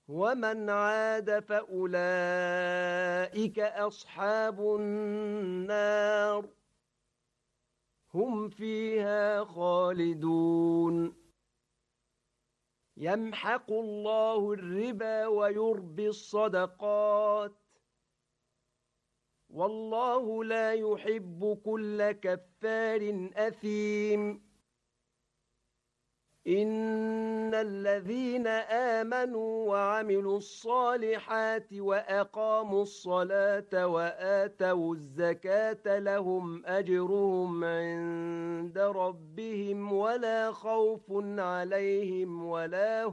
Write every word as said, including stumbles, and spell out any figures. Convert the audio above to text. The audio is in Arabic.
ومن عاد فأولئك أصحاب النار هم فيها خالدون يمحق الله الربا ويربي الصدقات والله لا يحب كل كفار أثيم إن الذين آمنوا وعملوا الصالحات وأقاموا الصلاة وآتوا الزكاة لهم أجرهم عند ربهم ولا خوف عليهم ولا